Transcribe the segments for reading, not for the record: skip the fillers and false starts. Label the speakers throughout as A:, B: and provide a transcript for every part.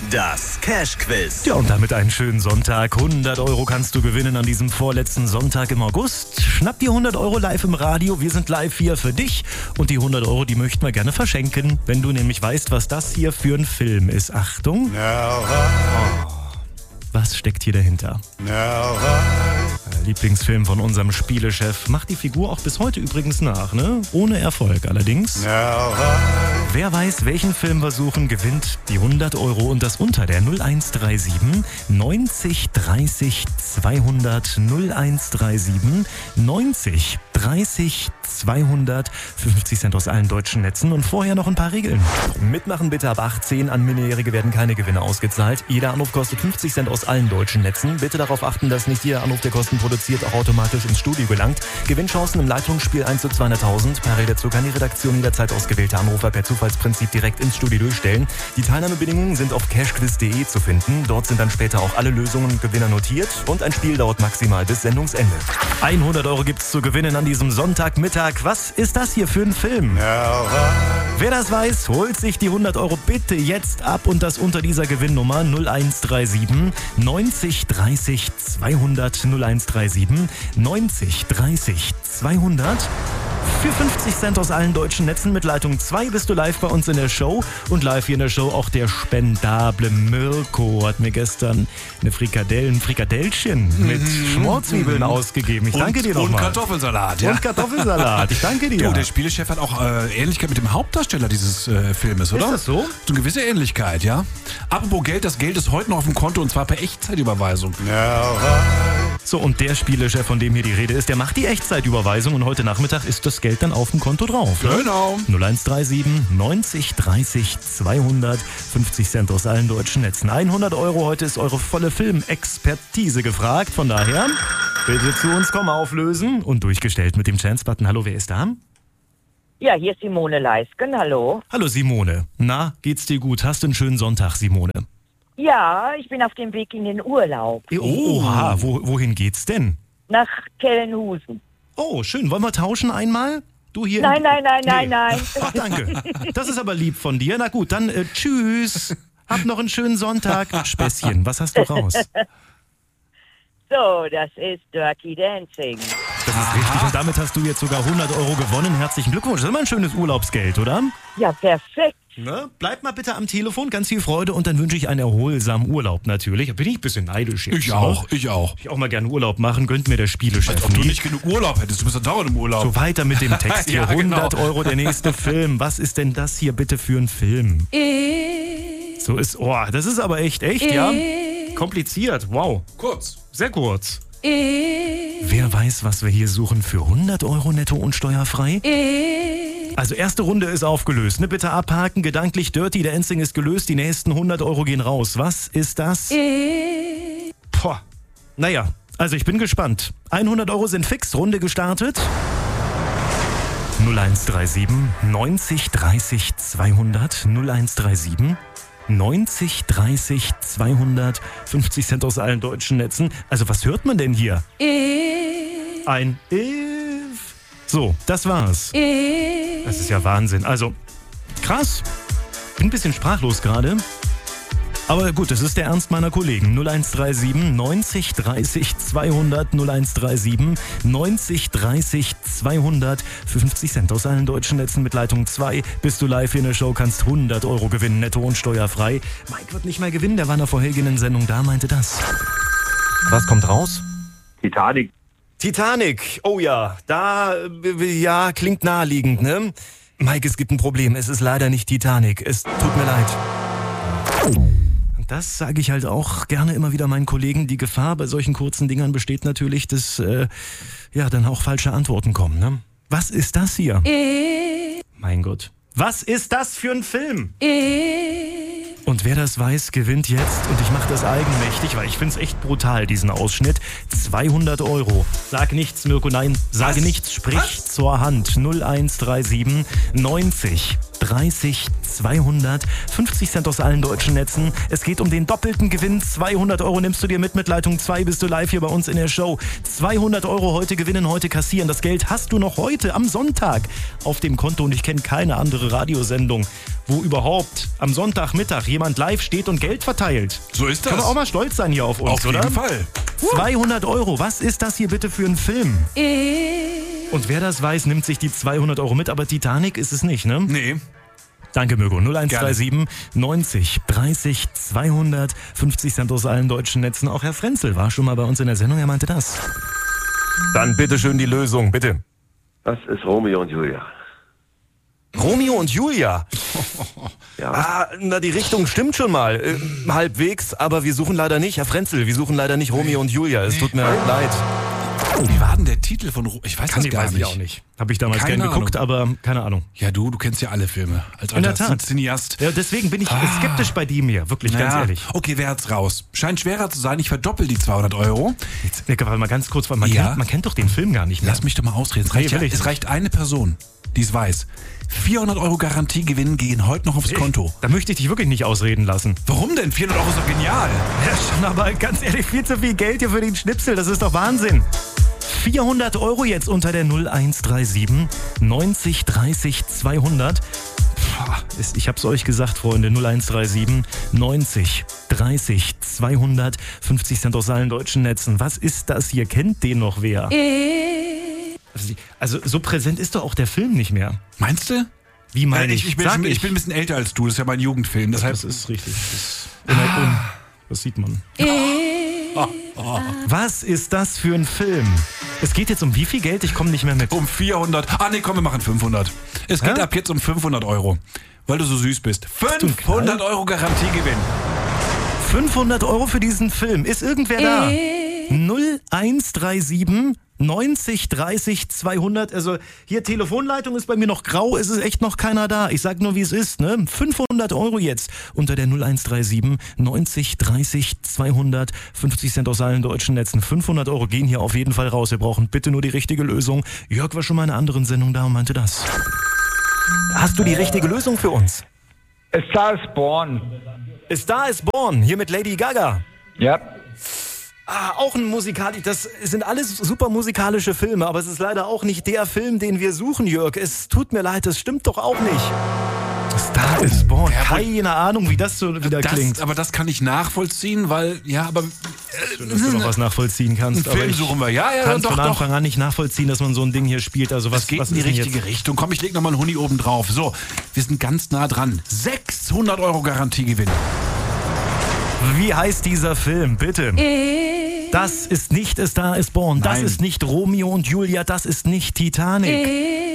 A: Das Cash-Quiz.
B: Ja, und damit einen schönen Sonntag. 100 Euro kannst du gewinnen an diesem vorletzten Sonntag im August. Schnapp die 100 Euro live im Radio. Wir sind live hier für dich. Und die 100 Euro, die möchten wir gerne verschenken. Wenn du nämlich weißt, was das hier für ein Film ist. Achtung. Was steckt hier dahinter? Lieblingsfilm von unserem Spielechef. Macht die Figur auch bis heute übrigens nach, ne? Ohne Erfolg allerdings. Wer weiß, welchen Film wir suchen, gewinnt die 100 Euro und das unter der 0137 90 30 200 0137 90 30 200 50 Cent aus allen deutschen Netzen und vorher noch ein paar Regeln. Mitmachen bitte ab 18, an Minderjährige werden keine Gewinne ausgezahlt. Jeder Anruf kostet 50 Cent aus allen deutschen Netzen. Bitte darauf achten, dass nicht jeder Anruf, der Kosten produziert, auch automatisch ins Studio gelangt. Gewinnchancen im Leitungsspiel 1 zu 200.000. Parallel dazu kann die Redaktion jederzeit ausgewählte Anrufer per Zufallsprinzip direkt ins Studio durchstellen. Die Teilnahmebedingungen sind auf cashquiz.de zu finden. Dort sind dann später auch alle Lösungen und Gewinner notiert und ein Spiel dauert maximal bis Sendungsende. 100 Euro gibt's zu gewinnen an diesem Sonntagmittag. Was ist das hier für ein Film? Wer das weiß, holt sich die 100 Euro bitte jetzt ab und das unter dieser Gewinnnummer 0137 90 30 200 0137 90 30 200. Für 50 Cent aus allen deutschen Netzen mit Leitung 2 bist du live bei uns in der Show. Und live hier in der Show auch der spendable Mirko hat mir gestern ein Frikadellchen mit Schmorzwiebeln ausgegeben. Ich danke dir nochmal.
C: Und Kartoffelsalat, ja.
B: Und Kartoffelsalat, ich danke dir.
C: Du, der Spielechef hat auch Ähnlichkeit mit dem Hauptdarsteller dieses Filmes, oder?
B: Ist das so?
C: So eine gewisse Ähnlichkeit, ja. Apropos Geld, das Geld ist heute noch auf dem Konto und zwar per Echtzeitüberweisung.
B: So, und der Spielechef, von dem hier die Rede ist, der macht die Echtzeitüberweisung und heute Nachmittag ist das Geld dann auf dem Konto drauf. Ne?
C: Genau.
B: 0137 90 30 200 50 Cent aus allen deutschen Netzen. 100 Euro, heute ist eure volle Filmexpertise gefragt. Von daher, bitte zu uns kommen, auflösen und durchgestellt mit dem Chance-Button. Hallo, wer ist da?
D: Ja, hier ist Simone Leisken, hallo.
B: Hallo Simone. Na, geht's dir gut? Hast du einen schönen Sonntag, Simone?
D: Ja, ich bin auf dem Weg in den Urlaub.
B: Oha, wohin geht's denn?
D: Nach Kellenhusen.
B: Oh, schön. Wollen wir tauschen einmal? Du hier?
D: Nein.
B: Ach, danke. Das ist aber lieb von dir. Na gut, dann tschüss. Hab noch einen schönen Sonntag. Späßchen, was hast du raus?
D: So, das ist Dirty Dancing.
B: Das ist richtig. Und damit hast du jetzt sogar 100 Euro gewonnen. Herzlichen Glückwunsch. Das ist immer ein schönes Urlaubsgeld, oder?
D: Ja, perfekt.
B: Ne? Bleib mal bitte am Telefon. Ganz viel Freude und dann wünsche ich einen erholsamen Urlaub natürlich. Da bin ich ein bisschen neidisch jetzt.
C: Ich auch. Ich auch
B: mal gerne Urlaub machen. Gönnt mir der Spielechef.
C: Als ob du nicht genug Urlaub hättest. Du bist ja dauernd im Urlaub.
B: So, weiter mit dem Text hier.
C: Ja,
B: 100
C: genau.
B: Euro der nächste Film. Was ist denn das hier bitte für ein Film? So ist, das ist aber echt, ja? Kompliziert, wow.
C: Kurz.
B: Sehr kurz. Wer weiß, was wir hier suchen für 100 Euro netto und steuerfrei? Also erste Runde ist aufgelöst. Ne, bitte abhaken, gedanklich Dirty Dancing ist gelöst, die nächsten 100 Euro gehen raus. Was ist das? Naja, also ich bin gespannt. 100 Euro sind fix, Runde gestartet. 0137 90 30 200 0137 90 30 200 50 Cent aus allen deutschen Netzen. Also was hört man denn hier? Ein If. So, das war's. Das ist ja Wahnsinn. Also, krass. Bin ein bisschen sprachlos gerade. Aber gut, das ist der Ernst meiner Kollegen. 0137 90 30 200 0137 90 30 200 für 50 Cent aus allen deutschen Netzen mit Leitung 2. Bist du live in der Show, kannst 100 Euro gewinnen, netto und steuerfrei. Mike wird nicht mehr gewinnen, der war in der vorhergehenden Sendung da, meinte das. Was kommt raus? Titanic, oh ja, ja, klingt naheliegend, ne? Mike, es gibt ein Problem, es ist leider nicht Titanic, es tut mir leid. Das sage ich halt auch gerne immer wieder meinen Kollegen. Die Gefahr bei solchen kurzen Dingern besteht natürlich, dass dann auch falsche Antworten kommen. Ne? Was ist das hier? Mein Gott. Was ist das für ein Film? Und wer das weiß, gewinnt jetzt. Und ich mache das eigenmächtig, weil ich finde es echt brutal, diesen Ausschnitt. 200 Euro. Sag nichts, Mirko, nein. Sage nichts, sprich zur Hand. 0137 90 30 200, 50 Cent aus allen deutschen Netzen. Es geht um den doppelten Gewinn. 200 Euro nimmst du dir mit Leitung 2, bist du live hier bei uns in der Show. 200 Euro heute gewinnen, heute kassieren. Das Geld hast du noch heute am Sonntag auf dem Konto und ich kenne keine andere Radiosendung, wo überhaupt am Sonntagmittag jemand live steht und Geld verteilt.
C: So ist das.
B: Können wir auch mal stolz sein hier auf uns, oder?
C: Auf jeden Fall.
B: 200 Euro, was ist das hier bitte für ein Film? Und wer das weiß, nimmt sich die 200 Euro mit, aber Titanic ist es nicht, ne?
C: Nee.
B: Danke, Mirko. 0137 90 30 200, 50 Cent aus allen deutschen Netzen. Auch Herr Frenzel war schon mal bei uns in der Sendung, er meinte das. Dann bitteschön die Lösung, bitte.
A: Das ist Romeo und Julia.
B: Romeo und Julia?
A: Ja.
B: Na, die Richtung stimmt schon mal. Halbwegs, aber wir suchen leider nicht, Herr Frenzel, wir suchen leider nicht Romeo und Julia. Es tut mir leid.
C: Wie war denn der Titel von Ich weiß das gar
B: weiß
C: nicht.
B: Ich auch nicht. Habe ich damals
C: Keine
B: gern geguckt, aber keine Ahnung.
C: Ja, du kennst ja alle Filme. Als
B: In der Tat.
C: Cineast.
B: Ja, deswegen bin ich skeptisch bei dem hier, wirklich ganz ehrlich.
C: Okay, wer hat's raus? Scheint schwerer zu sein, ich verdoppel die 200 Euro.
B: Jetzt, mal ganz kurz, weil man kennt doch den Film gar nicht mehr.
C: Lass mich doch mal ausreden. Es reicht eine Person, die es weiß. 400 Euro Garantiegewinn gehen heute noch aufs Konto.
B: Da möchte ich dich wirklich nicht ausreden lassen.
C: Warum denn? 400 Euro ist doch genial.
B: Ja, schon, aber ganz ehrlich, viel zu viel Geld hier für den Schnipsel, das ist doch Wahnsinn. 400 Euro jetzt unter der 0137 90 30 200. Ich hab's euch gesagt, Freunde, 0137 90 30 200, 50 Cent aus allen deutschen Netzen. Was ist das hier? Kennt den noch wer? Also so präsent ist doch auch der Film nicht mehr.
C: Meinst du?
B: Wie meine
C: ich bin ein bisschen älter als du, das ist ja mein Jugendfilm.
B: Das ist richtig. Das sieht man. Was ist das für ein Film? Es geht jetzt um wie viel Geld? Ich komme nicht mehr mit.
C: Um 400. Nee, komm, wir machen 500. Es geht ab jetzt um 500 Euro. Weil du so süß bist. 500 Euro Garantiegewinn.
B: 500 Euro für diesen Film. Ist irgendwer da? 0137 90 30 200. Also hier Telefonleitung ist bei mir noch grau. Es ist echt noch keiner da. Ich sag nur, wie es ist. Ne? 500 Euro jetzt unter der 0137 90 30 200. 50 Cent aus allen deutschen Netzen. 500 Euro gehen hier auf jeden Fall raus. Wir brauchen bitte nur die richtige Lösung. Jörg war schon mal in einer anderen Sendung da und meinte das. Hast du die richtige Lösung für uns?
E: A Star is Born.
B: A Star is Born. Hier mit Lady Gaga.
E: Ja.
B: Auch ein musikalisch, das sind alles super musikalische Filme, aber es ist leider auch nicht der Film, den wir suchen, Jörg. Es tut mir leid, das stimmt doch auch nicht. Star is Born, keine Ahnung, wie das so wieder klingt.
C: Aber das kann ich nachvollziehen, weil, dass
B: du noch was nachvollziehen kannst.
C: Einen Film suchen wir,
B: kann von Anfang an nicht nachvollziehen, dass man so ein Ding hier spielt. Also was
C: geht in die richtige Richtung. Komm, ich leg nochmal einen Huni oben drauf. So, wir sind ganz nah dran. 600 Euro Garantiegewinn.
B: Wie heißt dieser Film, bitte? Das ist nicht A Star is Born, das ist nicht Romeo und Julia, das ist nicht Titanic.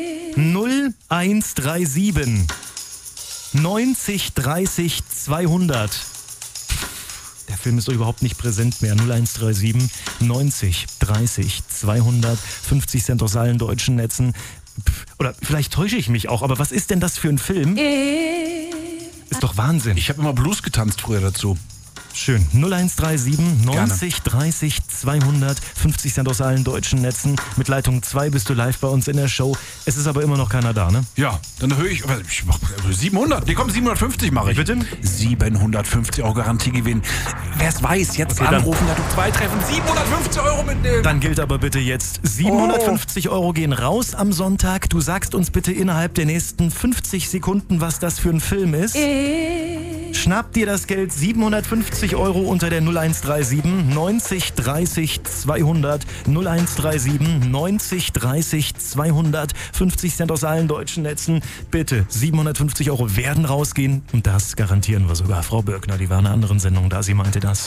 B: 0137 90 30 200. Der Film ist doch überhaupt nicht präsent mehr. 0137 90 30 200, 50 Cent aus allen deutschen Netzen. Oder vielleicht täusche ich mich auch, aber was ist denn das für ein Film? Ist doch Wahnsinn.
C: Ich habe immer Blues getanzt früher dazu.
B: Schön. 0137 90 30 200, 50 Cent aus allen deutschen Netzen. Mit Leitung 2 bist du live bei uns in der Show. Es ist aber immer noch keiner da, ne?
C: Ja, dann erhöhe ich 700. Nee, komm, 750 mache ich.
B: Bitte?
C: 750 Euro Garantiegewinn. Wer es weiß, jetzt anrufen, da du 2 treffen, 750 Euro mitnehmen.
B: Dann gilt aber bitte jetzt, 750 Euro gehen raus am Sonntag. Du sagst uns bitte innerhalb der nächsten 50 Sekunden, was das für ein Film ist. Schnapp dir das Geld, 750 Euro unter der 0137 90 30 200, 0137 90 30 200, 50 Cent aus allen deutschen Netzen. Bitte, 750 Euro werden rausgehen und das garantieren wir sogar. Frau Birkner, die war in einer anderen Sendung da, sie meinte das.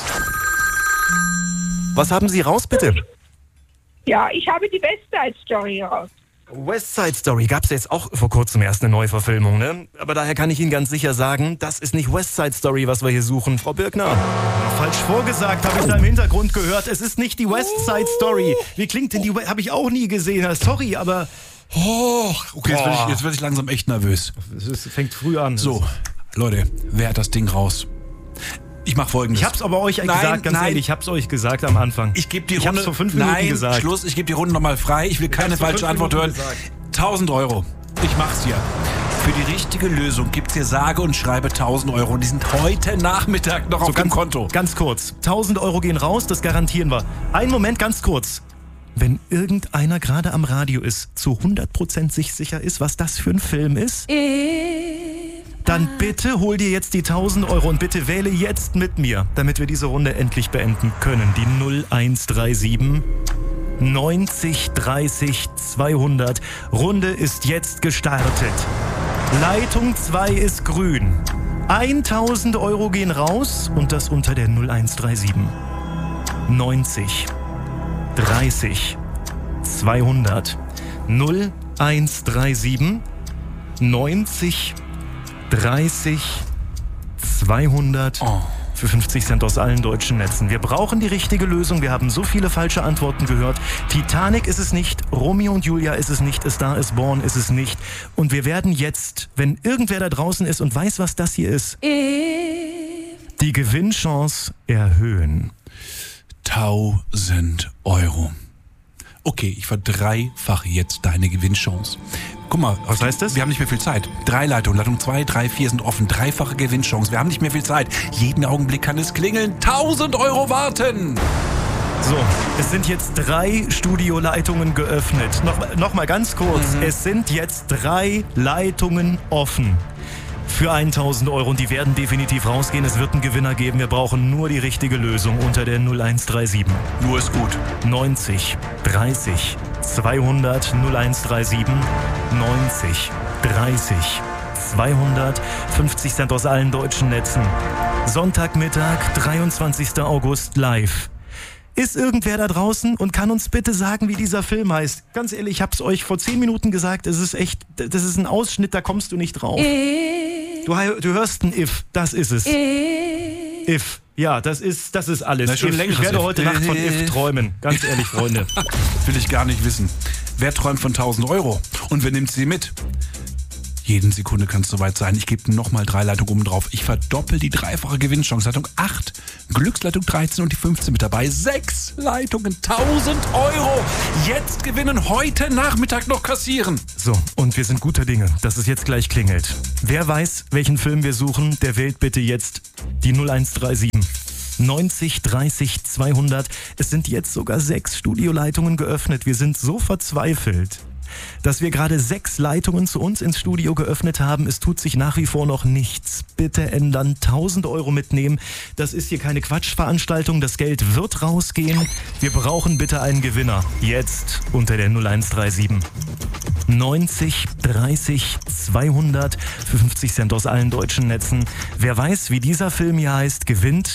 B: Was haben Sie raus, bitte?
F: Ja, ich habe die West Side Story raus.
B: West Side Story gab es jetzt auch vor kurzem erst eine Neuverfilmung, ne? Aber daher kann ich Ihnen ganz sicher sagen, das ist nicht West Side Story, was wir hier suchen, Frau Birkner. Falsch vorgesagt, habe ich da im Hintergrund gehört. Es ist nicht die West Side Story. Wie klingt denn die habe ich auch nie gesehen. Sorry, aber...
C: Okay, jetzt werd ich langsam echt nervös.
B: Es fängt früh an.
C: So, Leute, wer hat das Ding raus? Ich mache Folgendes.
B: Ich hab's aber euch gesagt, ganz ehrlich, ich hab's euch gesagt am Anfang.
C: Ich gebe die
B: Runde... Ich hab's vor 5 Minuten gesagt.
C: Schluss, ich gebe die Runde nochmal frei. Ich will keine falsche Antwort hören. 1000 Euro. Ich mach's hier. Für die richtige Lösung gibt's hier sage und schreibe 1.000 Euro. Und die sind heute Nachmittag noch auf dem Konto.
B: Ganz kurz. 1.000 Euro gehen raus, das garantieren wir. Einen Moment, ganz kurz. Wenn irgendeiner gerade am Radio ist, zu 100% sich sicher ist, was das für ein Film ist, dann bitte hol dir jetzt die 1.000 Euro und bitte wähle jetzt mit mir, damit wir diese Runde endlich beenden können. Die 0137 90 30 200. Runde ist jetzt gestartet. Leitung 2 ist grün. 1.000 Euro gehen raus und das unter der 0137 90 30 200. 0137 90 30 200 für 50 Cent aus allen deutschen Netzen. Wir brauchen die richtige Lösung. Wir haben so viele falsche Antworten gehört. Titanic ist es nicht, Romeo und Julia ist es nicht, A Star is Born ist es nicht. Und wir werden jetzt, wenn irgendwer da draußen ist und weiß, was das hier ist, die Gewinnchance erhöhen.
C: 1.000 Euro. Okay, ich verdreifache jetzt deine Gewinnchance. Guck mal,
B: was heißt das?
C: Wir haben nicht mehr viel Zeit. 3 Leitungen, Leitung 2, 3, 4 sind offen. Dreifache Gewinnchance. Wir haben nicht mehr viel Zeit. Jeden Augenblick kann es klingeln. 1.000 Euro warten.
B: So, es sind jetzt 3 Studioleitungen geöffnet. Noch mal ganz kurz. Es sind jetzt 3 Leitungen offen. Für 1.000 Euro und die werden definitiv rausgehen. Es wird einen Gewinner geben. Wir brauchen nur die richtige Lösung unter der 0137.
C: Nur ist gut.
B: 90 30 200 0137 90 30 200 50 Cent aus allen deutschen Netzen. Sonntagmittag, 23. August live. Ist irgendwer da draußen und kann uns bitte sagen, wie dieser Film heißt? Ganz ehrlich, ich hab's euch vor 10 Minuten gesagt, das ist ein Ausschnitt, da kommst du nicht drauf. Du hörst ein If, das ist es. If, ja, das ist alles.
C: Na, schon
B: If. Ich werde heute Nacht von If träumen, ganz ehrlich, Freunde.
C: Das will ich gar nicht wissen. Wer träumt von 1.000 Euro? Und wer nimmt sie mit? Jeden Sekunde kann es soweit sein. Ich gebe nochmal 3 Leitungen oben drauf. Ich verdoppel die dreifache Gewinnchance. Leitung 8, Glücksleitung 13 und die 15 mit dabei. 6 Leitungen, 1.000 Euro. Jetzt gewinnen, heute Nachmittag noch kassieren.
B: So, und wir sind guter Dinge, dass es jetzt gleich klingelt. Wer weiß, welchen Film wir suchen, der wählt bitte jetzt die 0137. 90 30 200. Es sind jetzt sogar 6 Studioleitungen geöffnet. Wir sind so verzweifelt, dass wir gerade 6 Leitungen zu uns ins Studio geöffnet haben. Es tut sich nach wie vor noch nichts. Bitte ändern, 1.000 Euro mitnehmen. Das ist hier keine Quatschveranstaltung. Das Geld wird rausgehen. Wir brauchen bitte einen Gewinner. Jetzt unter der 0137. 90 30 200 für 50 Cent aus allen deutschen Netzen. Wer weiß, wie dieser Film hier heißt, gewinnt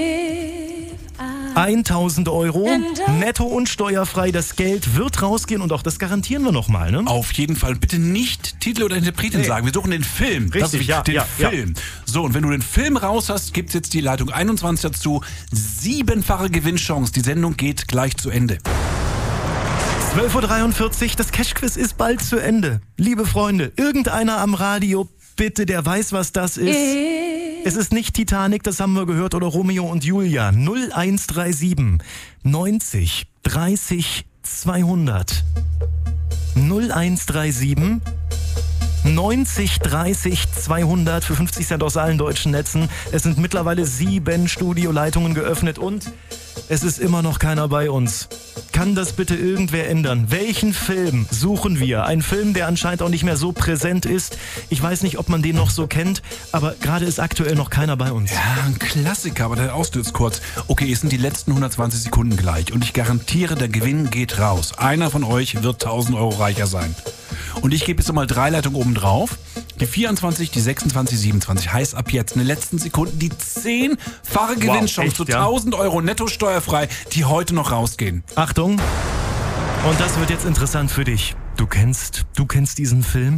B: 1.000 Euro, netto und steuerfrei. Das Geld wird rausgehen und auch das garantieren wir nochmal, ne?
C: Auf jeden Fall. Bitte nicht Titel oder Interpretin sagen. Wir suchen den Film.
B: Richtig,
C: den Film. So, und wenn du den Film raus hast, gibt's jetzt die Leitung 21 dazu. 7-fache Gewinnchance. Die Sendung geht gleich zu Ende.
B: 12.43 Uhr, das Cash-Quiz ist bald zu Ende. Liebe Freunde, irgendeiner am Radio, bitte, der weiß, was das ist. Es ist nicht Titanic, das haben wir gehört, oder Romeo und Julia. 0137 90 30 200. 0137 90 30 200 für 50 Cent aus allen deutschen Netzen. Es sind mittlerweile 7 Studioleitungen geöffnet und es ist immer noch keiner bei uns. Kann das bitte irgendwer ändern? Welchen Film suchen wir? Ein Film, der anscheinend auch nicht mehr so präsent ist. Ich weiß nicht, ob man den noch so kennt, aber gerade ist aktuell noch keiner bei uns.
C: Ja, ein Klassiker, aber der ausstürzt kurz. Okay, es sind die letzten 120 Sekunden gleich und ich garantiere, der Gewinn geht raus. Einer von euch wird 1.000 Euro reicher sein. Und ich gebe jetzt nochmal 3 Leitungen oben drauf. Die 24, die 26, 27. Heißt ab jetzt in den letzten Sekunden die 10-fache Gewinnchance zu 1.000 Euro netto steuerfrei, die heute noch rausgehen.
B: Achtung! Und das wird jetzt interessant für dich. Du kennst diesen Film?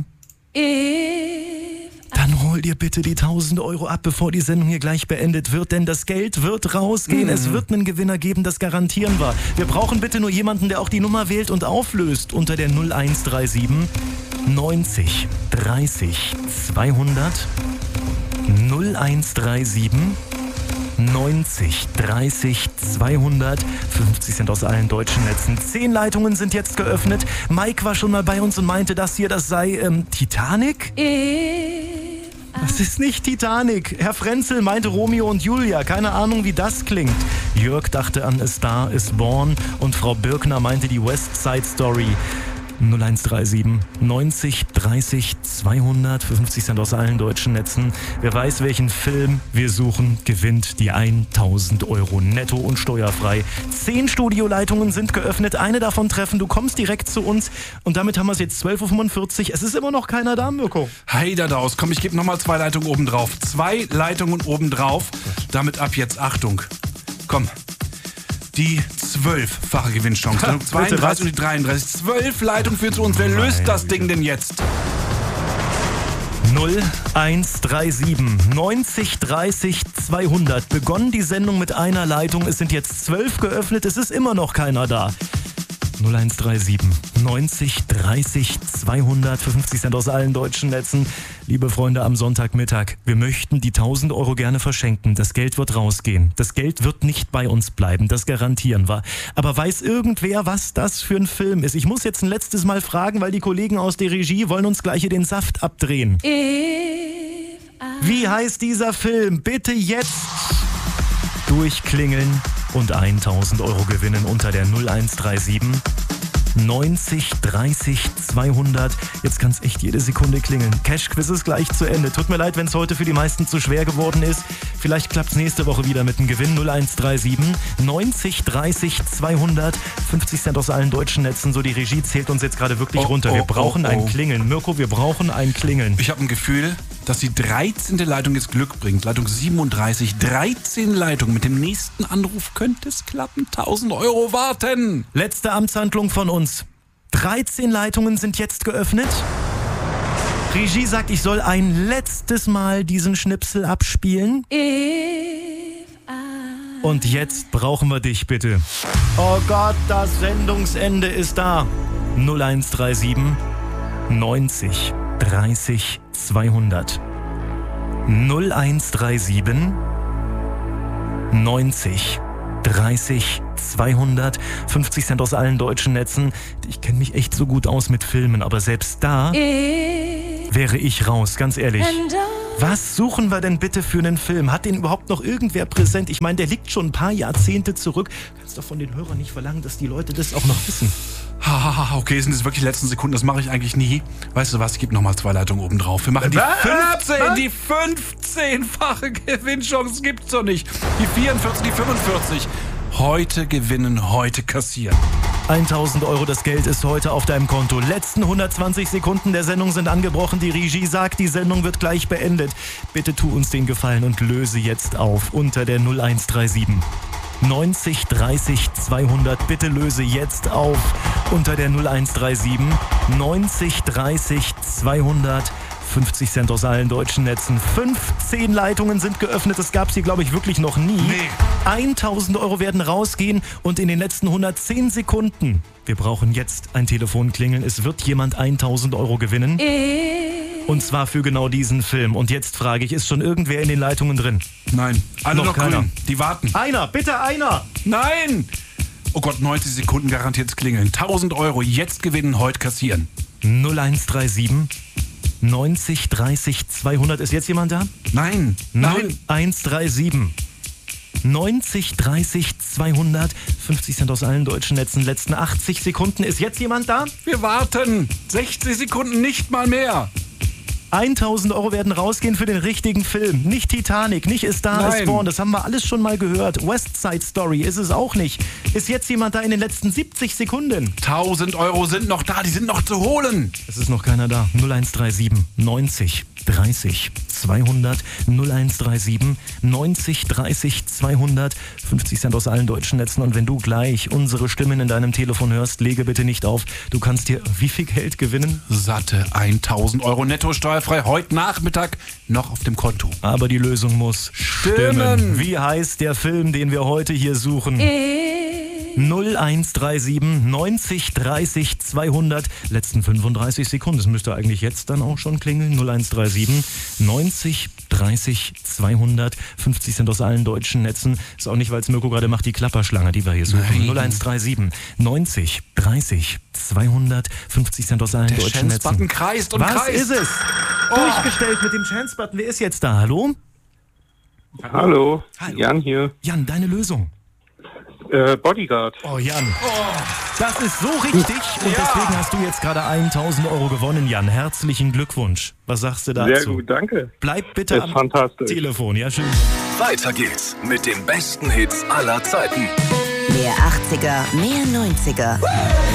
B: Dann hol dir bitte die 1.000 Euro ab, bevor die Sendung hier gleich beendet wird, denn das Geld wird rausgehen. Es wird einen Gewinner geben, das garantieren wir. Wir brauchen bitte nur jemanden, der auch die Nummer wählt und auflöst unter der 0137 90 30 200. 0137 90 30 200. 50 Cent aus allen deutschen Netzen. 10 Leitungen sind jetzt geöffnet. Mike war schon mal bei uns und meinte, das sei Titanic? Das ist nicht Titanic. Herr Frenzel meinte Romeo und Julia. Keine Ahnung, wie das klingt. Jörg dachte an A Star is Born und Frau Birkner meinte die West Side Story. 0137 90 30 200 für 50 Cent aus allen deutschen Netzen. Wer weiß, welchen Film wir suchen, gewinnt die 1000 Euro netto und steuerfrei. 10 Studioleitungen sind geöffnet, eine davon treffen. Du kommst direkt zu uns und damit haben wir es jetzt 12.45 Uhr. Es ist immer noch keiner da, Mirko.
C: Heidadaus, komm, ich gebe nochmal 2 Leitungen obendrauf. 2 Leitungen obendrauf, damit ab jetzt Achtung. Komm. Die 12-fache Gewinnchance. 32 und die 33. 12 Leitungen führen zu uns. Wer löst das Ding denn jetzt?
B: 0137 90 30 200. Begonnen die Sendung mit einer Leitung. Es sind jetzt 12 geöffnet. Es ist immer noch keiner da. 0137 90 30 200 für 50 Cent aus allen deutschen Netzen. Liebe Freunde, am Sonntagmittag, wir möchten die 1000 Euro gerne verschenken. Das Geld wird rausgehen. Das Geld wird nicht bei uns bleiben, das garantieren wir. Aber weiß irgendwer, was das für ein Film ist? Ich muss jetzt ein letztes Mal fragen, weil die Kollegen aus der Regie wollen uns gleich hier den Saft abdrehen. Wie heißt dieser Film? Bitte jetzt durchklingeln und 1000 Euro gewinnen unter der 0137 90 30 200. Jetzt kann es echt jede Sekunde klingeln. Cash-Quiz ist gleich zu Ende. Tut mir leid, wenn es heute für die meisten zu schwer geworden ist. Vielleicht klappt es nächste Woche wieder mit dem Gewinn. 0137 90 30 200. 50 Cent aus allen deutschen Netzen. So, die Regie zählt uns jetzt gerade wirklich runter. Wir brauchen ein Klingeln. Mirko, wir brauchen ein Klingeln.
C: Ich habe ein Gefühl, dass die 13. Leitung jetzt Glück bringt. Leitung 37. 13 Leitungen. Mit dem nächsten Anruf könnte es klappen. 1000 Euro warten.
B: Letzte Amtshandlung von uns. 13 Leitungen sind jetzt geöffnet. Regie sagt, ich soll ein letztes Mal diesen Schnipsel abspielen. Und jetzt brauchen wir dich bitte. Oh Gott, das Sendungsende ist da. 0137 90 30 200. 0137 90 30 200. 50 Cent aus allen deutschen Netzen. Ich kenne mich echt so gut aus mit Filmen, aber selbst da wäre ich raus, ganz ehrlich. Was suchen wir denn bitte für einen Film? Hat den überhaupt noch irgendwer präsent? Ich meine, der liegt schon ein paar Jahrzehnte zurück. Kannst doch von den Hörern nicht verlangen, dass die Leute das auch noch wissen.
C: Okay, sind das wirklich die letzten Sekunden? Das mache ich eigentlich nie. Weißt du was, ich gebe nochmal 2 Leitungen oben drauf. Wir machen die 15, die 15-fache Gewinnchance. Das gibt's doch nicht. Die 44, die 45. Heute gewinnen, heute kassieren.
B: 1000 Euro, das Geld ist heute auf deinem Konto. Letzten 120 Sekunden der Sendung sind angebrochen. Die Regie sagt, die Sendung wird gleich beendet. Bitte tu uns den Gefallen und löse jetzt auf unter der 0137 90 30 200. Bitte löse jetzt auf unter der 0137 90 30 200. 50 Cent aus allen deutschen Netzen. 15 Leitungen sind geöffnet. Das gab es hier, glaube ich, wirklich noch nie. 1000 Euro werden rausgehen und in den letzten 110 Sekunden. Wir brauchen jetzt ein Telefonklingeln. Es wird jemand 1000 Euro gewinnen. Und zwar für genau diesen Film. Und jetzt frage ich, ist schon irgendwer in den Leitungen drin?
C: Nein. Alle noch
B: keiner.
C: Grün. Die warten.
B: Einer, bitte einer.
C: Nein. Oh Gott, 90 Sekunden garantiert klingeln. 1000 Euro jetzt gewinnen, heute kassieren.
B: 0137 90 30 200. Ist jetzt jemand da?
C: Nein.
B: 0137 90 30 200. 50 Cent aus allen deutschen Netzen. Letzten 80 Sekunden. Ist jetzt jemand da?
C: Wir warten. 60 Sekunden, nicht mal mehr.
B: 1000 Euro werden rausgehen für den richtigen Film. Nicht Titanic, nicht A Star is Born. Das haben wir alles schon mal gehört. West Side Story ist es auch nicht. Ist jetzt jemand da in den letzten 70 Sekunden?
C: 1000 Euro sind noch da, die sind noch zu holen.
B: Es ist noch keiner da. 0137 90 30 200. 0137 90 30 200. 50 Cent aus allen deutschen Netzen. Und wenn du gleich unsere Stimmen in deinem Telefon hörst, lege bitte nicht auf. Du kannst dir wie viel Geld gewinnen?
C: Satte 1000 Euro netto steuerfrei heute Nachmittag noch auf dem Konto.
B: Aber die Lösung muss stimmen. Wie heißt der Film, den wir heute hier suchen? 0137 90 30 200. Letzten 35 Sekunden. Das müsste eigentlich jetzt dann auch schon klingeln. 0137 90 30 200. 50 sind aus allen deutschen Netzen. Ist auch nicht, weil es Mirko gerade macht, die Klapperschlange, die wir hier suchen. 0137 90 30 200. 50 sind aus allen deutschen Netzen. Der
C: Chance-Button kreist und
B: Was
C: kreist.
B: ist es? Durchgestellt mit dem Chance-Button. Wer ist jetzt da? Hallo?
G: Hallo,
B: Hallo.
G: Jan hier.
B: Jan, deine Lösung.
G: Bodyguard.
B: Oh, Jan. Das ist so richtig. Und deswegen hast du jetzt gerade 1.000 Euro gewonnen, Jan. Herzlichen Glückwunsch. Was sagst du dazu?
G: Sehr gut, danke.
B: Bleib bitte am
G: fantastisch.
B: Telefon. Ja, schön.
H: Weiter geht's mit den besten Hits aller Zeiten.
I: Mehr 80er, mehr 90er.